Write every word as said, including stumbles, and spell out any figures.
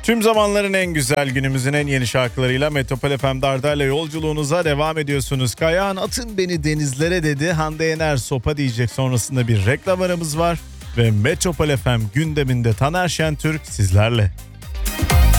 Tüm zamanların en güzel, günümüzün en yeni şarkılarıyla Metropol F M'de Arda'yla yolculuğunuza devam ediyorsunuz. Kayağın atın beni denizlere dedi. Hande Yener sopa diyecek, sonrasında bir reklam aramız var. Ve Metropol F M gündeminde Taner Şentürk sizlerle.